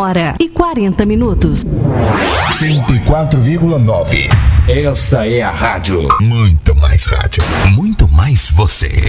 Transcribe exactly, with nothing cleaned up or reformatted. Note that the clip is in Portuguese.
hora e quarenta minutos. cento e quatro vírgula nove. Essa é a rádio. Muito mais rádio. Muito mais você.